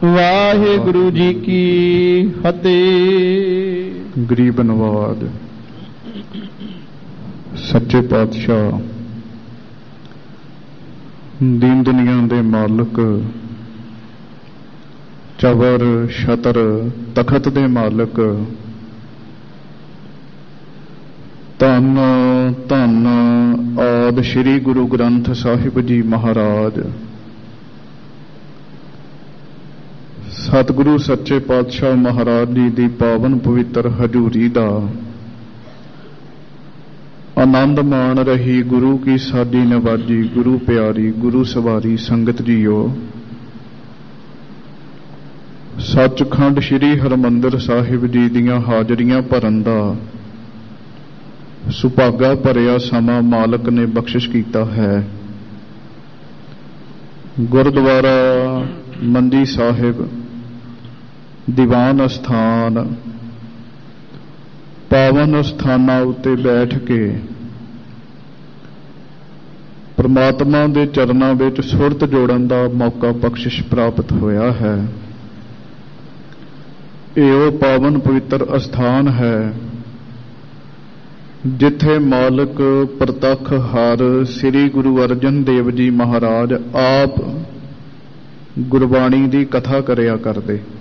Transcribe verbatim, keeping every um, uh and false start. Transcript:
ਵਾਹਿਗੁਰੂ ਜੀ ਕੀ ਫਤਿਹ। ਗਰੀਬ ਨਵਾਜ ਸੱਚੇ ਪਾਤਸ਼ਾਹ ਦੀਨ ਦੁਨੀਆ ਦੇ ਮਾਲਕ, ਚਵਰ ਛਤਰ ਤਖਤ ਦੇ ਮਾਲਕ, ਧੰਨ ਧੰਨ ਆਦਿ ਸ੍ਰੀ ਗੁਰੂ ਗ੍ਰੰਥ ਸਾਹਿਬ ਜੀ ਮਹਾਰਾਜ, ਸਤਿਗੁਰੂ ਸੱਚੇ ਪਾਤਸ਼ਾਹ ਮਹਾਰਾਜ ਜੀ ਦੀ ਪਾਵਨ ਪਵਿੱਤਰ ਹਜ਼ੂਰੀ ਦਾ ਆਨੰਦ ਮਾਣ ਰਹੀ ਗੁਰੂ ਕੀ ਸਾਡੀ ਨਵਾਜੀ, ਗੁਰੂ ਪਿਆਰੀ, ਗੁਰੂ ਸਵਾਰੀ ਸੰਗਤ ਜੀਓ। ਸੱਚਖੰਡ ਸ੍ਰੀ ਹਰਿਮੰਦਰ ਸਾਹਿਬ ਜੀ ਦੀਆਂ ਹਾਜ਼ਰੀਆਂ ਭਰਨ ਦਾ ਸੁਭਾਗਾ ਭਰਿਆ ਸਮਾਂ ਮਾਲਕ ਨੇ ਬਖਸ਼ਿਸ਼ ਕੀਤਾ ਹੈ। ਗੁਰਦੁਆਰਾ ਮੰਡੀ ਸਾਹਿਬ ਦੀਵਾਨ ਅਸਥਾਨ ਪਾਵਨ ਸਥਾਨਾਂ ਉੱਤੇ ਬੈਠ ਕੇ ਪ੍ਰਮਾਤਮਾ ਦੇ ਚਰਨਾਂ ਵਿੱਚ ਸੁਰਤ ਜੋੜਨ ਦਾ ਮੌਕਾ ਬਖਸ਼ਿਸ਼ ਪ੍ਰਾਪਤ ਹੋਇਆ ਹੈ। ਇਹ ਉਹ ਪਾਵਨ ਪਵਿੱਤਰ ਅਸਥਾਨ ਹੈ ਜਿੱਥੇ ਮਾਲਕ ਪ੍ਰਤੱਖ ਹਰ ਸ੍ਰੀ ਗੁਰੂ ਅਰਜਨ ਦੇਵ ਜੀ ਮਹਾਰਾਜ ਆਪ ਗੁਰਬਾਣੀ ਦੀ ਕਥਾ ਕਰਿਆ ਕਰਦੇ।